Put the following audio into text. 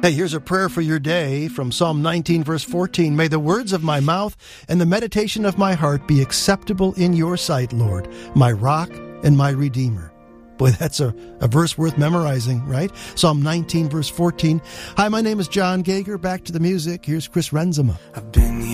Hey, here's a prayer for your day from Psalm 19, verse 14. May the words of my mouth and the meditation of my heart be acceptable in your sight, Lord, my rock and my redeemer. Boy, that's a verse worth memorizing, right? Psalm 19, verse 14. Hi, my name is John Gager. Back to the music. Here's Chris Renzema. I've been